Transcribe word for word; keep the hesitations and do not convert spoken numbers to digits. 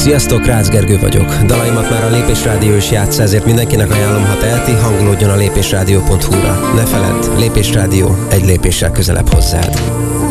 Sziasztok, Rácz Gergő vagyok. Dalaimat már a Lépés Rádió is játssza, ezért mindenkinek ajánlom, ha teheti, hangolódjon a lépésrádió pont hu-ra. Ne feledd, Lépés Rádió, egy lépéssel közelebb hozzád.